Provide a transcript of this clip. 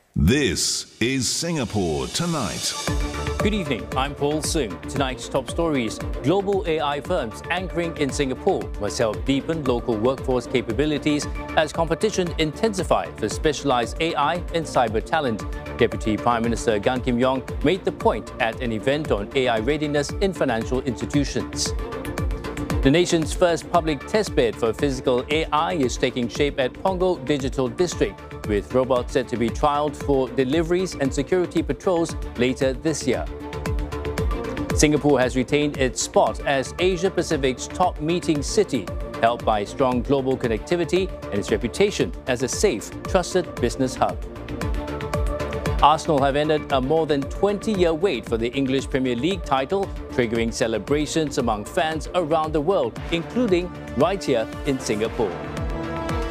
This is Singapore Tonight. Good evening, I'm Paul Singh. Tonight's top stories: global AI firms anchoring in Singapore must help deepen local workforce capabilities as competition intensifies for specialised AI and cyber talent. Deputy Prime Minister Gan Kim Yong made the point at an event on AI readiness in financial institutions. The nation's first public testbed for physical AI is taking shape at Punggol Digital District, with robots set to be trialled for deliveries and security patrols later this year. Singapore has retained its spot as Asia-Pacific's top meeting city, helped by strong global connectivity and its reputation as a safe, trusted business hub. Arsenal have ended a more than 20-year wait for the English Premier League title, triggering celebrations among fans around the world, including right here in Singapore.